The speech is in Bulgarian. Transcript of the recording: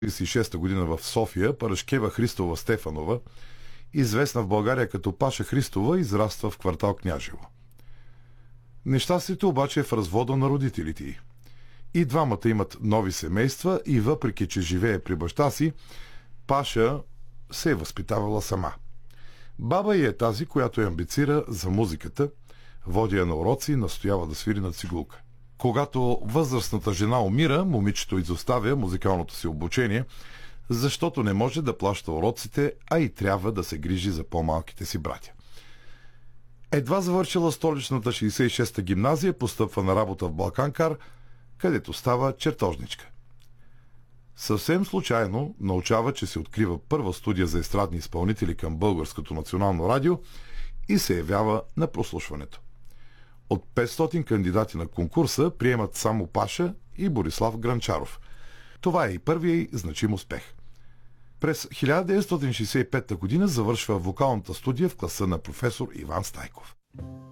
1936 година в София Парашкева Христова Стефанова, известна в България като Паша Христова, израства в квартал Княжево. Нещастието обаче е в развода на родителите й. И двамата имат нови семейства и въпреки, че живее при баща си, Паша се е възпитавала сама. Баба й е тази, която я амбицира за музиката, води я на уроци и настоява да свири на цигулка. Когато възрастната жена умира, момичето изоставя музикалното си обучение, защото не може да плаща уроците, а и трябва да се грижи за по-малките си братя. Едва завършила столичната 66-та гимназия, постъпва на работа в Балканкар, където става чертожничка. Съвсем случайно научава, че се открива първа студия за естрадни изпълнители към Българското национално радио и се явява на прослушването. От 500 кандидати на конкурса приемат само Паша и Борислав Гранчаров. Това е и първият значим успех. През 1965 година завършва вокалната студия в класа на професор Иван Стайков.